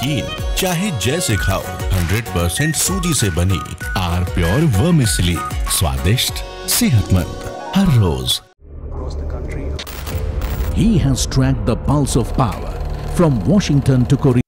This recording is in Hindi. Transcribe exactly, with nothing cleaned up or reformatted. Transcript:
नमकीन चाहे जैसे खाओ, हंड्रेड परसेंट सूजी से बनी आर प्योर वर्मिसेली, स्वादिष्ट, सेहतमंद हर रोज। He has tracked the pulse of power from Washington to Korea.